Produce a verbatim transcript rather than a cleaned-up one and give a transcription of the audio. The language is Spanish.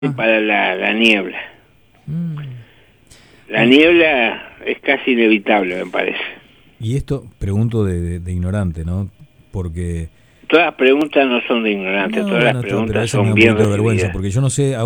Ah. Para la, la niebla. Mm. La niebla es casi inevitable, me parece. Y esto, pregunto de, de, de ignorante, ¿no? Porque... Todas las preguntas no son de ignorantes, No, todas bueno, las está, pero a preguntas veces me da son un bien poquito de vergüenza, recibidas. porque yo no sé...